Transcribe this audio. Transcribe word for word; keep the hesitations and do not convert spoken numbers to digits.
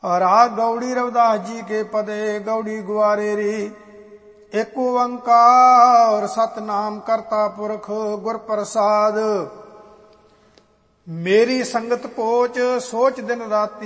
राग गौड़ी रविदास जी के पदे गौड़ी गुआरे रे। एक ओंकार सतनाम करता पुरख गुर प्रसाद। मेरी संगत पोच सोच दिन राती